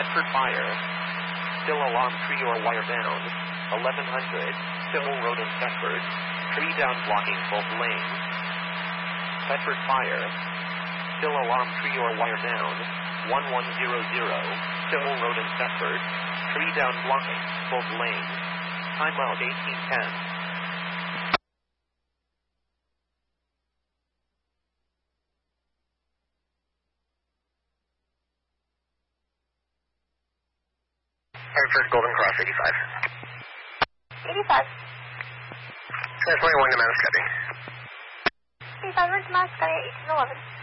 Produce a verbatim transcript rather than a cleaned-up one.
Bedford Fire. Still alarm, tree or wire down. eleven hundred, Civil Road in Bedford. Tree down blocking both lanes. Bedford Fire. Still alarm, tree or wire down. one one zero zero, Civil Road in Bedford. Tree down blocking both lanes. Time out eighteen ten. Bedford Golden Cross eighty-five. eighty-five. ten twenty-one to Manascutty. eighty-five, where's Manascutty, eighteen eleven.